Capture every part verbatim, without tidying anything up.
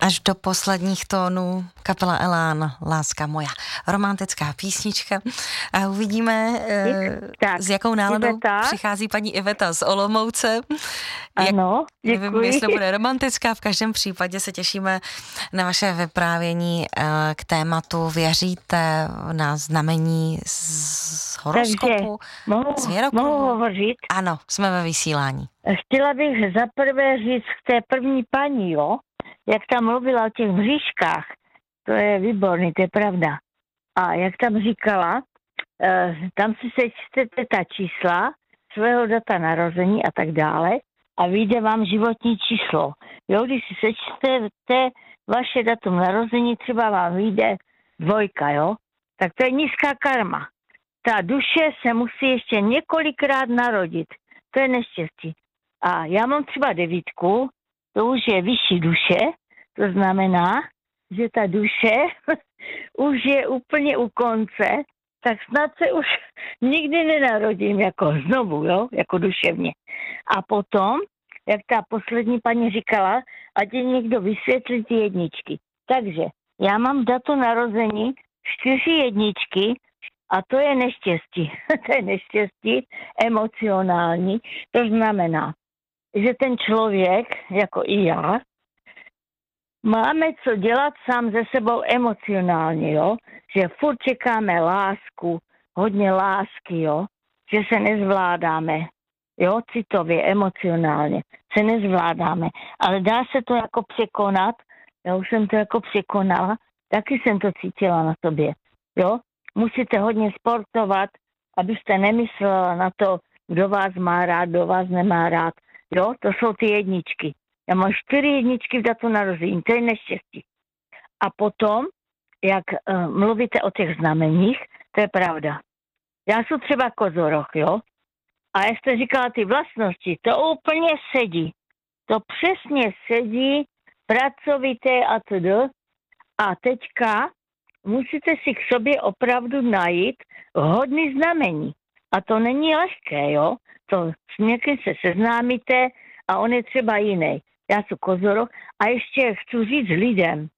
až do posledních tónů kapela Elán, Láska moja. Romantická písnička. A uvidíme, tak, s jakou náladou Iveta. přichází paní Iveta z Olomouce. Ano, Jak, nevím, děkuji. jestli bude romantická, v každém případě se těšíme na vaše vyprávění k tématu. Věříte na znamení z horoskopu? Takže mohu, z věrokruhu? mohu hovořit? Ano, jsme ve vysílání. Chtěla bych zaprvé říct k té první paní, jo, jak tam mluvila o těch mřížkách, to je výborný, to je pravda. A jak tam říkala, eh, tam si sečtete ta čísla, svého data narození a tak dále a vyjde vám životní číslo. Jo, když si sečtete vaše datum narození, třeba vám vyjde dvojka, jo, tak to je nízká karma. Ta duše se musí ještě několikrát narodit. To je neštěstí. A já mám třeba devítku, to už je vyšší duše, to znamená, že ta duše už je úplně u konce, tak snad se už nikdy nenarodím jako znovu, jo, jako duševně. A potom, jak ta poslední paní říkala, ať je někdo vysvětlí ty jedničky. Takže já mám datum narození čtyři jedničky a to je neštěstí. To je neštěstí emocionální. To znamená, že ten člověk, jako i já, máme co dělat sám ze sebou emocionálně, jo? Že furt čekáme lásku, hodně lásky, jo? Že se nezvládáme, jo? Citově, emocionálně se nezvládáme. Ale dá se to jako překonat, já už jsem to jako překonala, taky jsem to cítila na sobě, jo? Musíte hodně sportovat, abyste nemyslela na to, kdo vás má rád, kdo vás nemá rád. Jo, to jsou ty jedničky. Já mám čtyři jedničky v datu narození, to je neštěstí. A potom, jak uh, mluvíte o těch znameních, to je pravda. Já jsem třeba kozoroch, jo? A jak jste říkala ty vlastnosti, to úplně sedí. To přesně sedí, pracovité a td. A teďka musíte si k sobě opravdu najít hodný znamení. A to není lehké, jo? To s někým se seznámíte a on je třeba jiný. Já jsem kozoroch a ještě chci říct lidem,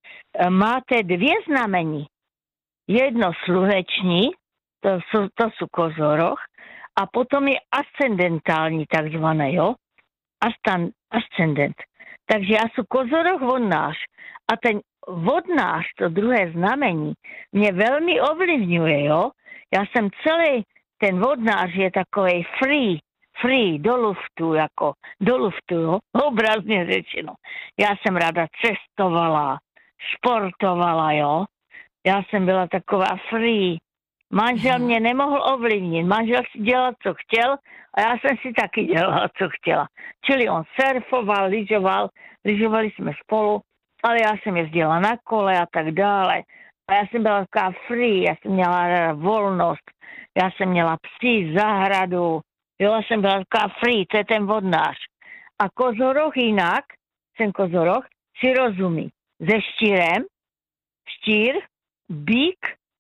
máte dvě znamení. Jedno sluneční, to jsou, to jsou kozoroch, a potom je ascendentální takzvané, jo? Astan, ascendent. Takže já jsem kozoroch vodnář a ten vodnář, to druhé znamení, mě velmi ovlivňuje, jo? Já jsem celý, ten vodnář je takovej free, free, do luftu, jako, do luftu, jo? Obrazně řečeno. Já jsem ráda cestovala, sportovala, jo? Já jsem byla taková free. Manžel mě nemohl ovlivnit, manžel si dělal, co chtěl a já jsem si taky dělala, co chtěla. Čili on surfoval, lyžoval, lyžovali jsme spolu, ale já jsem jezdila na kole a tak dále. A já jsem byla taková free, já jsem měla volnost, já jsem měla psí, zahradu, jo, já jsem byla taková free, to je ten vodnář. A kozoroch jinak, ten kozoroch, si rozumí. Se štírem, štír, bík,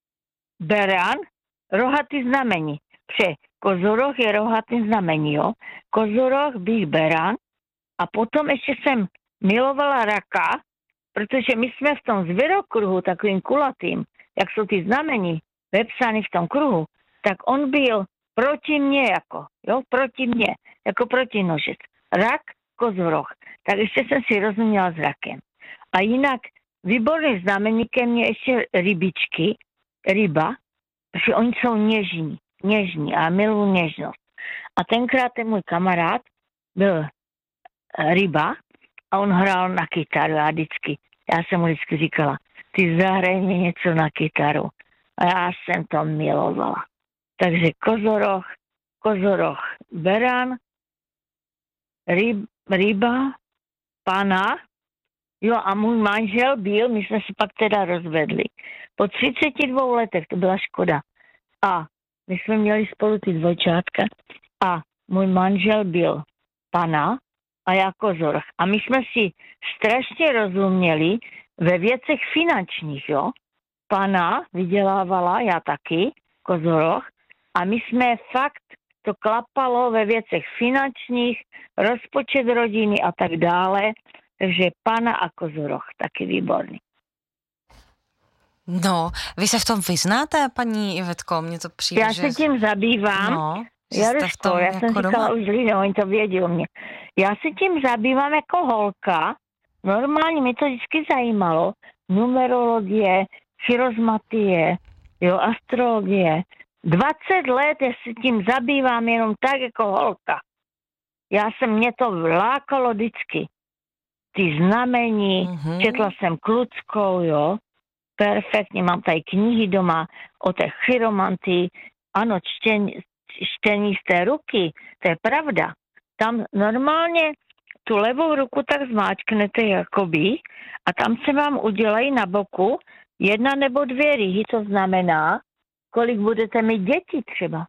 beran, rohatý znamení. Pře, kozoroch je rohatý znamení, jo. Kozoroch, bík, beran. A potom ještě jsem milovala raka, protože my jsme v tom zvěrokruhu, takovým kulatým, jak jsou ty znamení vepsány v tom kruhu, tak on byl proti mně jako, jo, proti mně, jako protinožec. Rak, kozoroch. Tak ještě jsem si rozuměla s rakem. A jinak výborný znameníkem je ještě rybičky, ryba, protože oni jsou něžní, něžní a milují něžnost. A tenkrát ten můj kamarád byl ryba a on hrál na kytaru a vždycky, já jsem mu vždycky říkala, ty zahraj mi něco na kytaru. A já jsem to milovala. Takže kozoroch, kozoroch, beran, ryb, ryba, pana, jo a můj manžel byl, my jsme se pak teda rozvedli. Po třiceti dvou letech, to byla škoda. A my jsme měli spolu ty dvojčátka a můj manžel byl pana a já kozoroch. A my jsme si strašně rozuměli ve věcech finančních, jo. Pana vydělávala, já taky, kozoroch. A my jsme fakt, to klapalo ve věcech finančních, rozpočet rodiny a tak dále. takže Pana a Kozoroch, taky výborný. No, vy se v tom vyznáte, paní Ivetko? Mně to přijde, Já že... se tím zabývám. No, že Jaruško, jste v tom já jako jsem říkala doma. už lidem, oni to vědí o mě. Já se tím zabývám jako holka. Normálně mě to vždycky zajímalo. Numerologie, chirozmatie, jo, astrologie. dvacet let já se tím zabývám jenom tak jako holka. Já jsem, mě to lákalo vždycky. Ty znamení, Mhm. četla jsem Kluckou, jo. Perfektně, mám tady knihy doma o té chiromantii. Ano, čtení, čtení z té ruky, to je pravda. Tam normálně tu levou ruku tak zmáčknete jakoby a tam se vám udělají na boku jedna nebo dvě rihy, to znamená, kolik budete mít dětí třeba.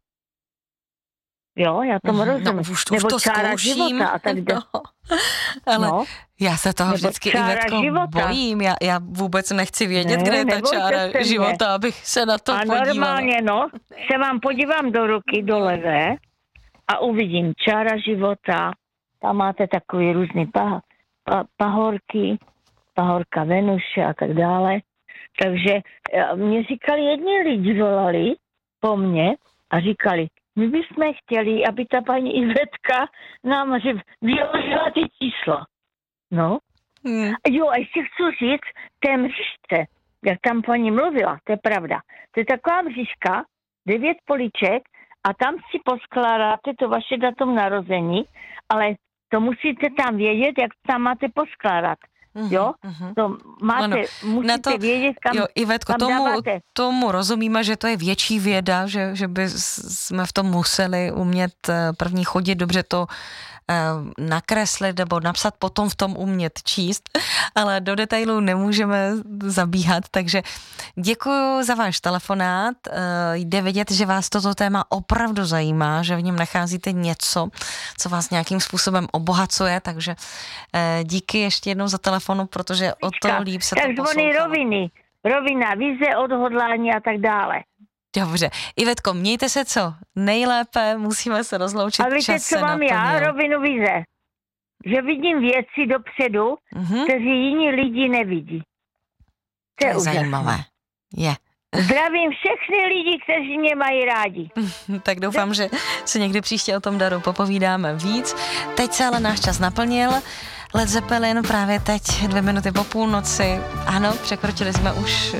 Jo, já tomu Mhm, rozumím. no, už to, už nebo to čára zkouším. života a tak dále. No, ale No. já se toho Nebo vždycky, čára Ivetko, života. bojím. Já, já vůbec nechci vědět, Ne, kde je ta nebojte čára se mě. života, abych se na to A podívala. normálně, no, se vám podívám do ruky, do levé a uvidím čára života. Tam máte takový různý pa, pa, pahorky, pahorka Venuše a tak dále. Takže mě říkali, jedni lidi volali po mně a říkali, my bychom chtěli, aby ta paní Ivetka nám vyložila ty čísla. No. Hmm. Jo, a ještě chci říct, té mřížce, jak tam paní mluvila, to je pravda. To je taková mřížka, devět poliček a tam si poskládáte to vaše datum narození, ale to musíte tam vědět, jak tam máte poskládat. Jo? Mhm. To máte, Ano. musíte Na to, vědět, kam, jo, Ivetko, kam tomu, dáváte. tomu rozumíme, že to je větší věda, že, že by jsme v tom museli umět první chodit, dobře to nakreslit nebo napsat, potom v tom umět číst, ale do detailů nemůžeme zabíhat, takže děkuji za váš telefonát. Jde vidět, že vás toto téma opravdu zajímá, že v něm nacházíte něco, co vás nějakým způsobem obohacuje, takže díky ještě jednou za telefonu, protože o to líp se to Takzvané poslouchalo. roviny, rovina, vize, odhodlání a tak dále. Dobře. Ivetko, mějte se co nejlépe, musíme se rozloučit. A víte, Čas co se mám já? naplnil. Rovinu vize. Že vidím věci dopředu, Mhm. kteří jiní lidi nevidí. To To je je úžasné. zajímavé. Je. Zdravím všechny lidi, kteří mě mají rádi. Tak doufám, že se někdy příště o tom daru popovídáme víc. Teď se ale náš čas naplnil. Led Zeppelin právě teď, dvě minuty po půlnoci. Ano, překročili jsme už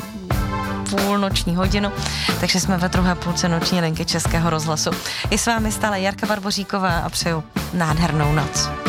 půlnoční hodinu, takže jsme ve druhé půlce noční linky Českého rozhlasu. I s vámi stále Jarka Barboříková a přeju nádhernou noc.